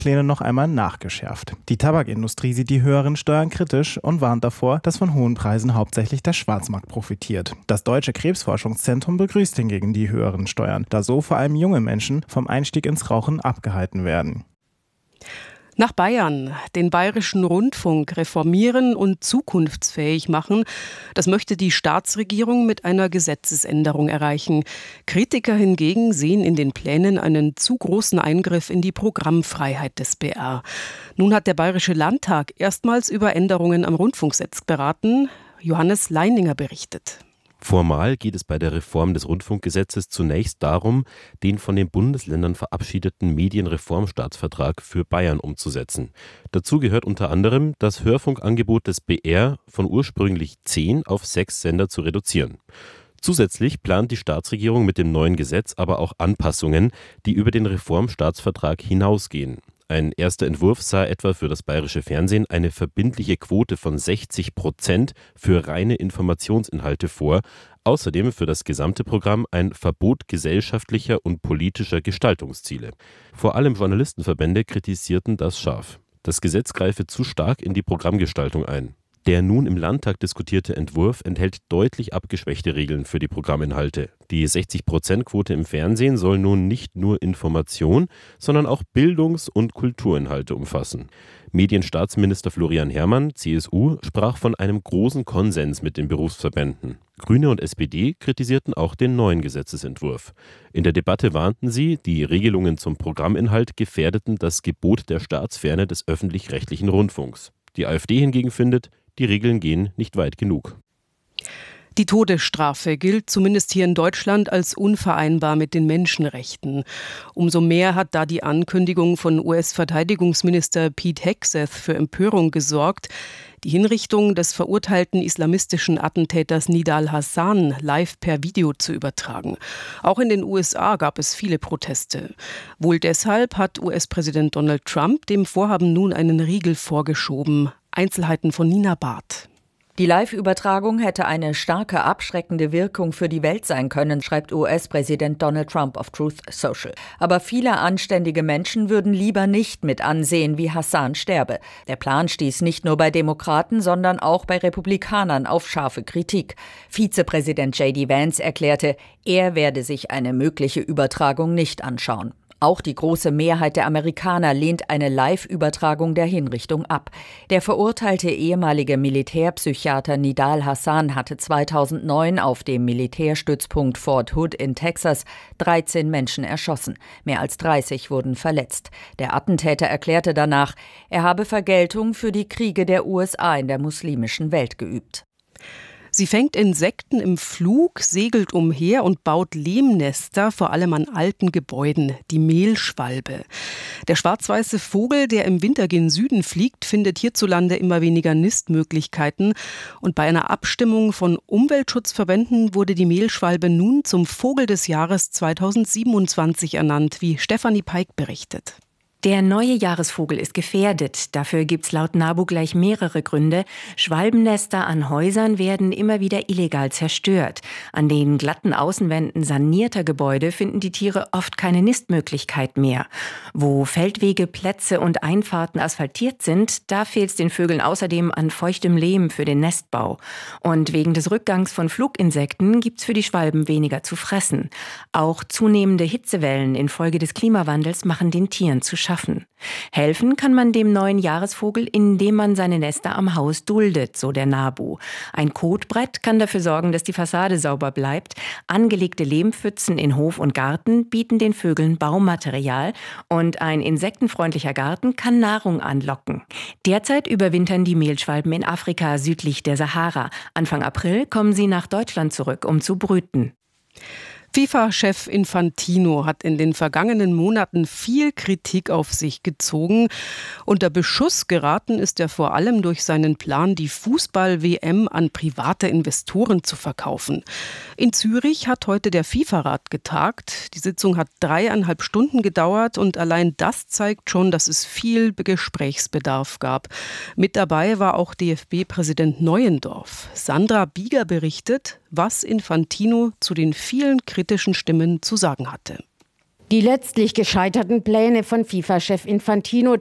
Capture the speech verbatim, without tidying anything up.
Pläne noch einmal nachgeschärft. Die Tabakindustrie sieht die höheren Steuern kritisch und warnt davor, dass von hohen Preisen hauptsächlich der Schwarzmarkt profitiert. Das Deutsche Krebsforschungszentrum begrüßt hingegen die höheren Steuern, da so vor allem junge Menschen vom Einstieg ins Rauchen abgehalten werden. Nach Bayern, den Bayerischen Rundfunk reformieren und zukunftsfähig machen, das möchte die Staatsregierung mit einer Gesetzesänderung erreichen. Kritiker hingegen sehen in den Plänen einen zu großen Eingriff in die Programmfreiheit des B R. Nun hat der Bayerische Landtag erstmals über Änderungen am Rundfunkgesetz beraten. Johannes Leininger berichtet. Formal geht es bei der Reform des Rundfunkgesetzes zunächst darum, den von den Bundesländern verabschiedeten Medienreformstaatsvertrag für Bayern umzusetzen. Dazu gehört unter anderem, das Hörfunkangebot des B R von ursprünglich zehn auf sechs Sender zu reduzieren. Zusätzlich plant die Staatsregierung mit dem neuen Gesetz aber auch Anpassungen, die über den Reformstaatsvertrag hinausgehen. Ein erster Entwurf sah etwa für das bayerische Fernsehen eine verbindliche Quote von sechzig Prozent für reine Informationsinhalte vor, außerdem für das gesamte Programm ein Verbot gesellschaftlicher und politischer Gestaltungsziele. Vor allem Journalistenverbände kritisierten das scharf. Das Gesetz greife zu stark in die Programmgestaltung ein. Der nun im Landtag diskutierte Entwurf enthält deutlich abgeschwächte Regeln für die Programminhalte. Die sechzig-Prozent-Quote im Fernsehen soll nun nicht nur Information, sondern auch Bildungs- und Kulturinhalte umfassen. Medienstaatsminister Florian Herrmann, C S U, sprach von einem großen Konsens mit den Berufsverbänden. Grüne und S P D kritisierten auch den neuen Gesetzesentwurf. In der Debatte warnten sie, die Regelungen zum Programminhalt gefährdeten das Gebot der Staatsferne des öffentlich-rechtlichen Rundfunks. Die AfD hingegen findet, die Regeln gehen nicht weit genug. Die Todesstrafe gilt zumindest hier in Deutschland als unvereinbar mit den Menschenrechten. Umso mehr hat da die Ankündigung von U S-Verteidigungsminister Pete Hegseth für Empörung gesorgt, die Hinrichtung des verurteilten islamistischen Attentäters Nidal Hassan live per Video zu übertragen. Auch in den U S A gab es viele Proteste. Wohl deshalb hat U S-Präsident Donald Trump dem Vorhaben nun einen Riegel vorgeschoben. Einzelheiten von Nina Barth. Die Live-Übertragung hätte eine starke abschreckende Wirkung für die Welt sein können, schreibt U S-Präsident Donald Trump auf Truth Social. Aber viele anständige Menschen würden lieber nicht mit ansehen, wie Hassan sterbe. Der Plan stieß nicht nur bei Demokraten, sondern auch bei Republikanern auf scharfe Kritik. Vizepräsident J D Vance erklärte, er werde sich eine mögliche Übertragung nicht anschauen. Auch die große Mehrheit der Amerikaner lehnt eine Live-Übertragung der Hinrichtung ab. Der verurteilte ehemalige Militärpsychiater Nidal Hassan hatte zweitausendneun auf dem Militärstützpunkt Fort Hood in Texas dreizehn Menschen erschossen. Mehr als dreißig wurden verletzt. Der Attentäter erklärte danach, er habe Vergeltung für die Kriege der U S A in der muslimischen Welt geübt. Sie fängt Insekten im Flug, segelt umher und baut Lehmnester, vor allem an alten Gebäuden, die Mehlschwalbe. Der schwarz-weiße Vogel, der im Winter gen Süden fliegt, findet hierzulande immer weniger Nistmöglichkeiten. Und bei einer Abstimmung von Umweltschutzverbänden wurde die Mehlschwalbe nun zum Vogel des Jahres zweitausendsiebenundzwanzig ernannt, wie Stefanie Peik berichtet. Der neue Jahresvogel ist gefährdet. Dafür gibt's laut NABU gleich mehrere Gründe. Schwalbennester an Häusern werden immer wieder illegal zerstört. An den glatten Außenwänden sanierter Gebäude finden die Tiere oft keine Nistmöglichkeit mehr. Wo Feldwege, Plätze und Einfahrten asphaltiert sind, da fehlt's den Vögeln außerdem an feuchtem Lehm für den Nestbau. Und wegen des Rückgangs von Fluginsekten gibt's für die Schwalben weniger zu fressen. Auch zunehmende Hitzewellen infolge des Klimawandels machen den Tieren zu schaffen. Helfen kann man dem neuen Jahresvogel, indem man seine Nester am Haus duldet, so der NABU. Ein Kotbrett kann dafür sorgen, dass die Fassade sauber bleibt. Angelegte Lehmpfützen in Hof und Garten bieten den Vögeln Baumaterial. Und ein insektenfreundlicher Garten kann Nahrung anlocken. Derzeit überwintern die Mehlschwalben in Afrika südlich der Sahara. Anfang April kommen sie nach Deutschland zurück, um zu brüten. FIFA-Chef Infantino hat in den vergangenen Monaten viel Kritik auf sich gezogen. Unter Beschuss geraten ist er vor allem durch seinen Plan, die Fußball-W M an private Investoren zu verkaufen. In Zürich hat heute der FIFA-Rat getagt. Die Sitzung hat dreieinhalb Stunden gedauert und allein das zeigt schon, dass es viel Gesprächsbedarf gab. Mit dabei war auch D F B-Präsident Neuendorf. Sandra Bieger berichtet, was Infantino zu den vielen kritischen Stimmen zu sagen hatte. Die letztlich gescheiterten Pläne von FIFA-Chef Infantino,